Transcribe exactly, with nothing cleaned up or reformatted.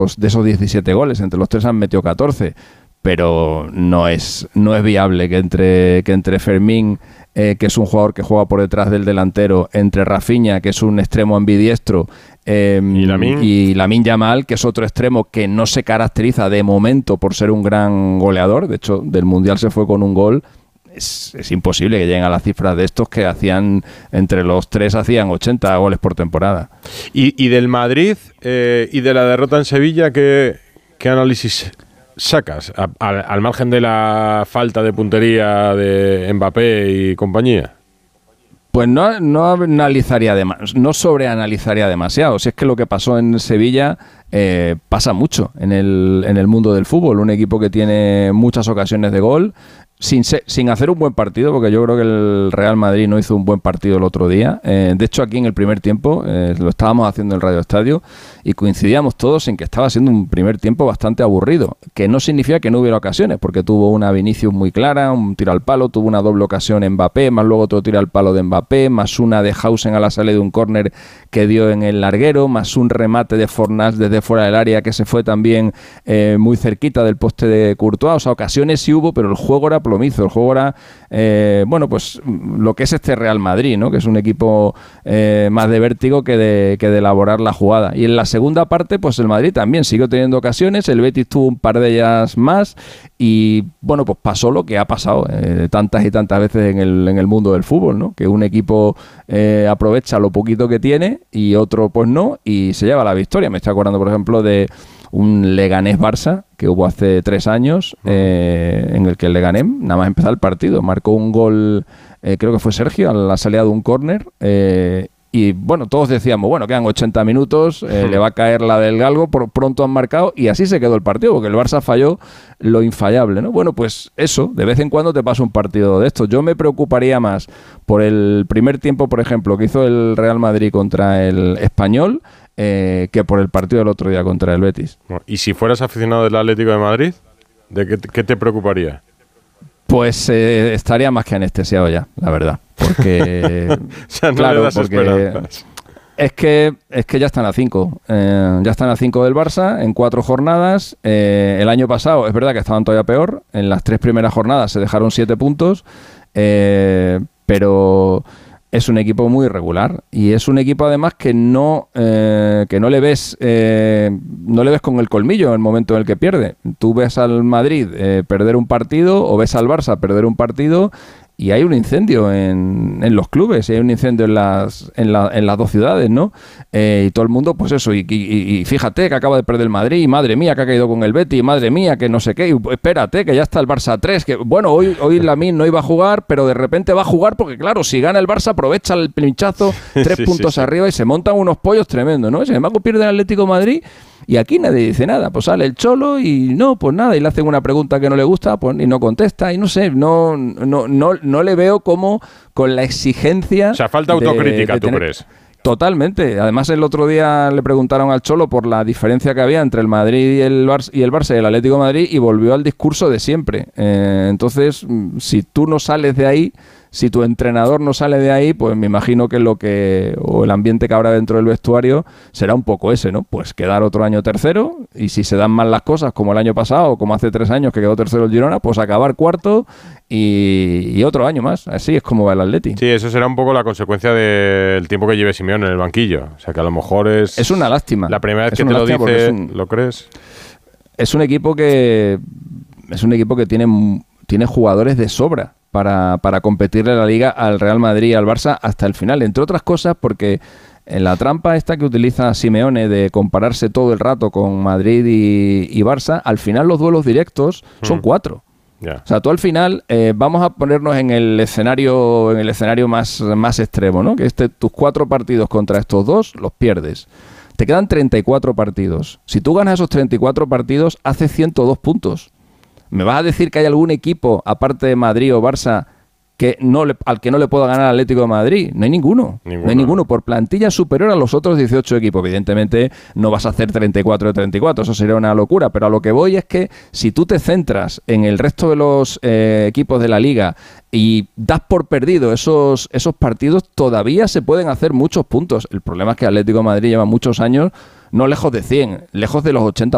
de esos diecisiete goles, entre los tres han metido catorce, pero no es, no es viable que entre, que entre Fermín, eh, que es un jugador que juega por detrás del delantero, entre Rafinha, que es un extremo ambidiestro, eh, y Lamine y Lamine Yamal, que es otro extremo que no se caracteriza de momento por ser un gran goleador. De hecho, del Mundial se fue con un gol. Es, es imposible que lleguen a las cifras de estos que hacían, entre los tres hacían ochenta goles por temporada. Y, y del Madrid eh, y de la derrota en Sevilla, ¿qué, qué análisis sacas? A, a, al margen de la falta de puntería de Mbappé y compañía. Pues no, no analizaría demas, no sobreanalizaría demasiado. Si es que lo que pasó en Sevilla eh, pasa mucho en el, en el mundo del fútbol. Un equipo que tiene muchas ocasiones de gol, sin, se, sin hacer un buen partido, porque yo creo que el Real Madrid no hizo un buen partido el otro día. Eh, de hecho, aquí en el primer tiempo, eh, lo estábamos haciendo en Radio Estadio, y coincidíamos todos en que estaba siendo un primer tiempo bastante aburrido, que no significa que no hubiera ocasiones, porque tuvo una Vinicius muy clara, un tiro al palo, tuvo una doble ocasión en Mbappé, más luego otro tiro al palo de Mbappé, más una de Hausen a la salida de un córner que dio en el larguero, más un remate de Fornals desde fuera del área que se fue también eh, muy cerquita del poste de Courtois. O sea, ocasiones sí hubo, pero el juego era plomizo, el juego era, eh, bueno, pues lo que es este Real Madrid, ¿no? Que es un equipo eh, más de vértigo que de, que de elaborar la jugada. Y en la segunda parte, pues el Madrid también siguió teniendo ocasiones, el Betis tuvo un par de ellas más y, bueno, pues pasó lo que ha pasado eh, tantas y tantas veces en el, en el mundo del fútbol, ¿no? Que un equipo eh, aprovecha lo poquito que tiene y otro pues no, y se lleva la victoria. Me estoy acordando, por ejemplo, de un Leganés-Barça que hubo hace tres años, eh, en el que el Leganés, nada más empezar el partido, marcó un gol, eh, creo que fue Sergio, a la salida de un córner, eh, y bueno, todos decíamos, bueno, quedan ochenta minutos, eh, le va a caer la del galgo, por pronto han marcado, y así se quedó el partido, porque el Barça falló lo infallable, ¿no? Bueno, pues eso, de vez en cuando te pasa un partido de estos. Yo me preocuparía más por el primer tiempo, por ejemplo, que hizo el Real Madrid contra el Español, eh, que por el partido del otro día contra el Betis. ¿Y si fueras aficionado del Atlético de Madrid, de qué, qué te preocuparía? Pues eh, estaría más que anestesiado ya, la verdad. Porque, o sea, no claro, le das porque esperanzas. es que, es que ya están a cinco. Eh, ya están a cinco del Barça en cuatro jornadas. Eh, el año pasado, es verdad que estaban todavía peor. En las tres primeras jornadas se dejaron siete puntos. Eh, pero es un equipo muy irregular. Y es un equipo además que no, eh, que no le ves eh, no le ves con el colmillo en el momento en el que pierde. Tú ves al Madrid eh, perder un partido o ves al Barça perder un partido y hay un incendio en, en los clubes, y hay un incendio en las en, la, en las dos ciudades, ¿no? Eh, y todo el mundo, pues eso, y, y, y fíjate que acaba de perder el Madrid, y madre mía que ha caído con el Betis, y madre mía que no sé qué, y espérate que ya está el Barça tres, que bueno, hoy, hoy Lamine no iba a jugar, pero de repente va a jugar porque claro, si gana el Barça aprovecha el pinchazo, tres sí, puntos sí, sí. arriba y se montan unos pollos tremendos, ¿no? Sin embargo pierde el Atlético de Madrid y aquí nadie dice nada, pues sale el Cholo y no, pues nada, y le hacen una pregunta que no le gusta, pues y no contesta, y no sé, no, no, no, no le veo como con la exigencia. O sea, falta autocrítica, de, de ¿tú tener... crees? Totalmente. Además, el otro día le preguntaron al Cholo por la diferencia que había entre el Madrid y el Barça y el, Barça y el Atlético de Madrid y volvió al discurso de siempre. Eh, entonces, si tú no sales de ahí, si tu entrenador no sale de ahí, pues me imagino que lo que o el ambiente que habrá dentro del vestuario será un poco ese, ¿no? Pues quedar otro año tercero y si se dan mal las cosas como el año pasado o como hace tres años que quedó tercero el Girona, pues acabar cuarto y, y otro año más. Así es como va el Atleti. Sí, eso será un poco la consecuencia del tiempo que lleve Simeone en el banquillo. O sea, que a lo mejor es... Es una lástima. La primera vez es que te lo dice, un, ¿lo crees? Es un equipo que... Es un equipo que tiene, tiene jugadores de sobra para, para competirle la Liga al Real Madrid y al Barça hasta el final. Entre otras cosas porque en la trampa esta que utiliza Simeone de compararse todo el rato con Madrid y, y Barça, al final los duelos directos son mm. cuatro. Yeah. O sea, tú al final eh, vamos a ponernos en el escenario en el escenario más, más extremo, ¿no? Que este, tus cuatro partidos contra estos dos los pierdes. Te quedan treinta y cuatro partidos. Si tú ganas esos treinta y cuatro partidos, haces ciento dos puntos. ¿Me vas a decir que hay algún equipo, aparte de Madrid o Barça, que no le, al que no le pueda ganar al Atlético de Madrid? No hay ninguno. ninguno. No hay ninguno. Por plantilla superior a los otros dieciocho equipos. Evidentemente no vas a hacer treinta y cuatro de treinta y cuatro. Eso sería una locura. Pero a lo que voy es que si tú te centras en el resto de los eh, equipos de la Liga y das por perdido esos, esos partidos, todavía se pueden hacer muchos puntos. El problema es que el Atlético de Madrid lleva muchos años no lejos de cien, lejos de los ochenta